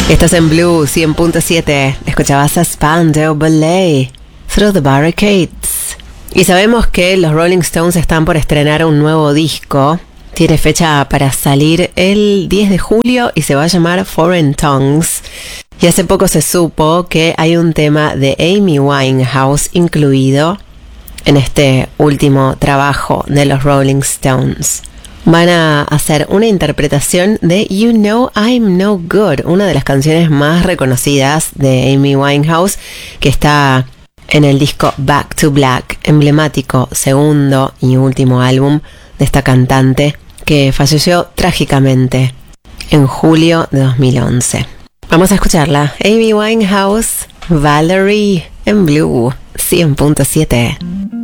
Estás en Blue 100.7. Escuchabas a Spandau Ballet, Through the Barricades. Y sabemos que los Rolling Stones están por estrenar un nuevo disco. Tiene fecha para salir el 10 de julio y se va a llamar Foreign Tongues. Y hace poco se supo que hay un tema de Amy Winehouse incluido en este último trabajo de los Rolling Stones. Van a hacer una interpretación de You Know I'm No Good, una de las canciones más reconocidas de Amy Winehouse, que está en el disco Back to Black, emblemático segundo y último álbum de esta cantante que falleció trágicamente en julio de 2011. Vamos a escucharla. Amy Winehouse, Valerie, en Blue 100.7.